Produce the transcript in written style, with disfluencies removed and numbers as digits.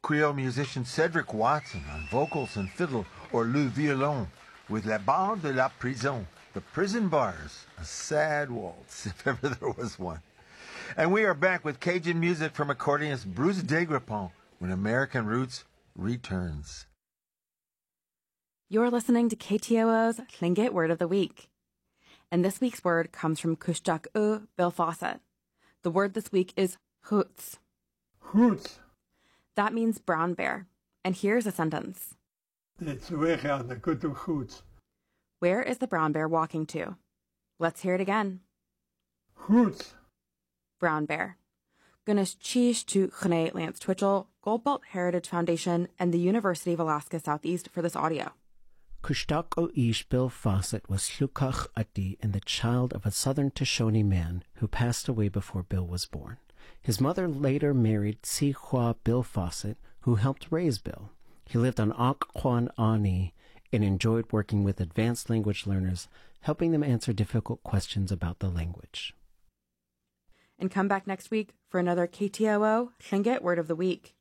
Creole musician Cedric Watson on vocals and fiddle, or le violon, with La Bande de la Prison, the prison bars, a sad waltz, if ever there was one. And we are back with Cajun music from accordionist Bruce Degrepont when American Roots returns. You're listening to KTOO's Tlingit Word of the Week. And this week's word comes from Kushtaq Bill Fawcett. The word this week is hoots. Hoots. That means brown bear. And here's a sentence. Where is the brown bear walking to? Let's hear it again. Hoots. Brown bear. Gunas Chish to Chene Lance Twitchell, Goldbelt Heritage Foundation, and the University of Alaska Southeast for this audio. Kushtaq O'Ish Bill Fawcett was Hlukach Ati and the child of a southern Shoshone man who passed away before Bill was born. His mother later married Si Hua Bill Fawcett, who helped raise Bill. He lived on Occoquan Ani and enjoyed working with advanced language learners, helping them answer difficult questions about the language. And come back next week for another KTOO Tlingit Word of the Week.